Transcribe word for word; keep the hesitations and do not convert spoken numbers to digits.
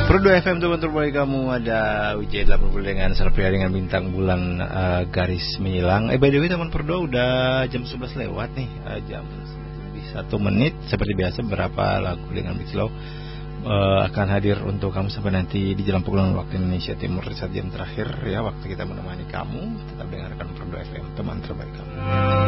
Perdo F M teman terbaik kamu, ada W J delapan puluh dengan Serpria dengan bintang bulan uh, garis menyilang. Eh by the way teman Perdo udah jam sebelas lewat nih, uh, jam lebih satu menit. Seperti biasa berapa lagu dengan Big Slow uh, akan hadir untuk kamu sampai nanti di Jalan Pukulan waktu Indonesia Timur di saat jam terakhir ya, waktu kita menemani kamu. Tetap dengarkan Perdo F M teman terbaik kamu.